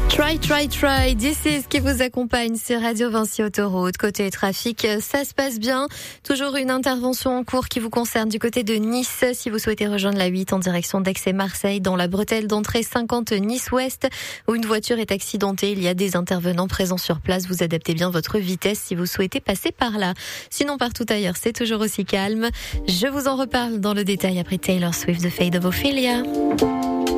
Try, this is qui vous accompagne sur Radio Vinci Autoroute. Côté trafic, ça se passe bien. Toujours une intervention en cours qui vous concerne du côté de Nice. Si vous souhaitez rejoindre la 8 en direction d'Aix et Marseille, dans la bretelle d'entrée 50 Nice-Ouest, où une voiture est accidentée, il y a des intervenants présents sur place. Vous adaptez bien votre vitesse si vous souhaitez passer par là. Sinon, partout ailleurs, c'est toujours aussi calme. Je vous en reparle dans le détail après Taylor Swift, The Fate of Ophelia.